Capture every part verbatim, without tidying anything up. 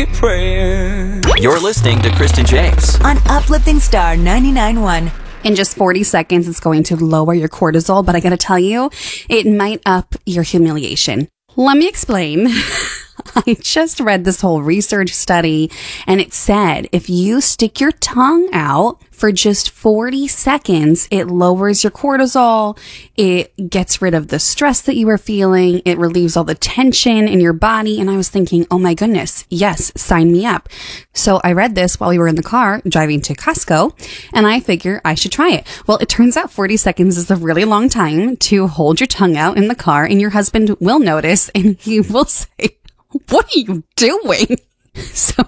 keep praying. You're listening to Kristen James on Uplifting Star ninety-nine point one. In just forty seconds, it's going to lower your cortisol, but I gotta tell you, it might up your humiliation. Let me explain. I just read this whole research study, and it said if you stick your tongue out for just forty seconds, it lowers your cortisol, it gets rid of the stress that you were feeling, it relieves all the tension in your body. And I was thinking, oh my goodness, yes, sign me up. So I read this while we were in the car driving to Costco, and I figure I should try it. Well, it turns out forty seconds is a really long time to hold your tongue out in the car, and your husband will notice and he will say, what are you doing? So,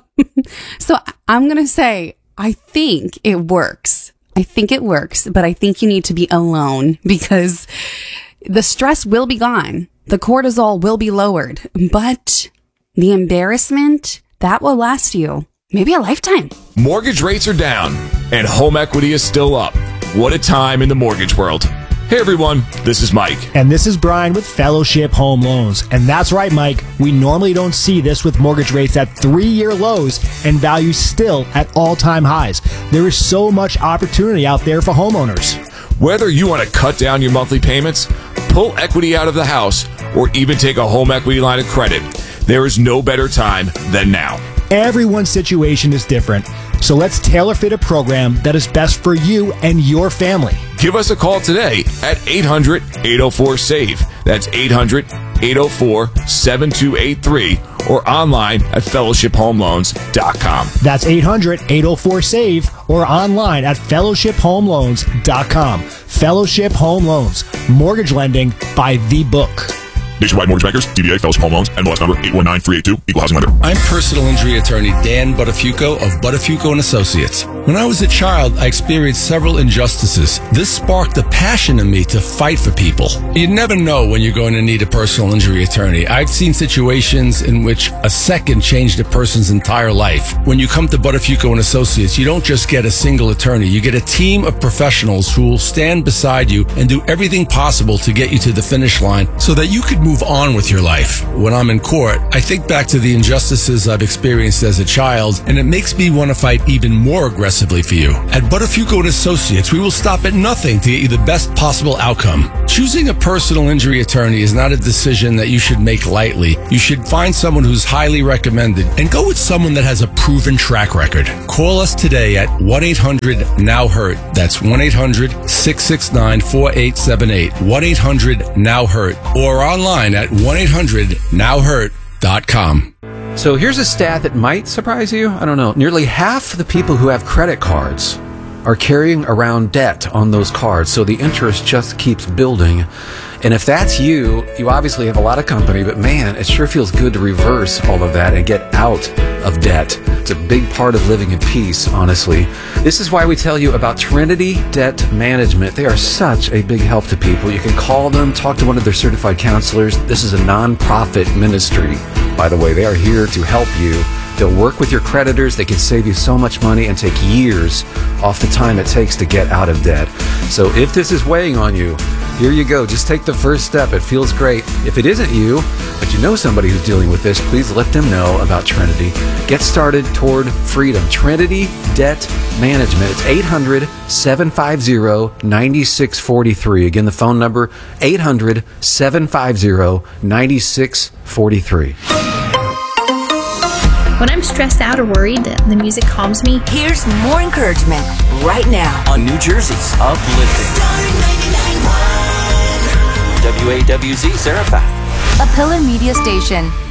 so I'm going to say, I think it works. I think it works, but I think you need to be alone because the stress will be gone. The cortisol will be lowered, but the embarrassment, that will last you maybe a lifetime. Mortgage rates are down and home equity is still up. What a time in the mortgage world. Hey everyone, this is Mike. And this is Brian with Fellowship Home Loans. And that's right, Mike. We normally don't see this with mortgage rates at three-year lows and values still at all-time highs. There is so much opportunity out there for homeowners. Whether you want to cut down your monthly payments, pull equity out of the house, or even take a home equity line of credit, there is no better time than now. Everyone's situation is different, so let's tailor fit a program that is best for you and your family. Give us a call today at eight hundred, eight oh four, S A V E. That's eight hundred, eight oh four, seven two eight three or online at fellowship home loans dot com. That's eight hundred, eight oh four, S A V E or online at fellowship home loans dot com. Fellowship Home Loans. Mortgage lending by the book. Nationwide Mortgage Bankers, D B A, Fellowship Home Loans, N M L S number eight one nine three eight two, Equal Housing Lender. I'm personal injury attorney Dan Buttafuoco of Buttafuoco and Associates. When I was a child, I experienced several injustices. This sparked a passion in me to fight for people. You never know when you're going to need a personal injury attorney. I've seen situations in which a second changed a person's entire life. When you come to Buttafuoco and Associates, you don't just get a single attorney. You get a team of professionals who will stand beside you and do everything possible to get you to the finish line so that you could move on with your life. When I'm in court, I think back to the injustices I've experienced as a child, and it makes me want to fight even more aggressively for you. At Buttafuoco and Associates, we will stop at nothing to get you the best possible outcome. Choosing a personal injury attorney is not a decision that you should make lightly. You should find someone who's highly recommended and go with someone that has a proven track record. Call us today at one eight hundred now hurt. That's one eight hundred, six six nine, four eight seven eight. one eight hundred now hurt or online at one eight hundred now hurt dot com. So here's a stat that might surprise you. I don't know. Nearly half the people who have credit cards are carrying around debt on those cards, so the interest just keeps building. And if that's you, you obviously have a lot of company, but man, it sure feels good to reverse all of that and get out of debt. It's a big part of living in peace, honestly. This is why we tell you about Trinity Debt Management. They are such a big help to people. You can call them, talk to one of their certified counselors. This is a non-profit ministry, by the way. They are here to help you. They'll work with your creditors. They can save you so much money and take years off the time it takes to get out of debt. So if this is weighing on you, here you go. Just take the first step. It feels great. If it isn't you, but you know somebody who's dealing with this, please let them know about Trinity. Get started toward freedom. Trinity Debt Management. It's eight hundred, seven five zero, nine six four three. Again, the phone number, eight hundred, seven five zero, nine six four three. When I'm stressed out or worried, the music calms me. Here's more encouragement right now on New Jersey's Uplifting. W A W Z Serapha. A Pillar Media station.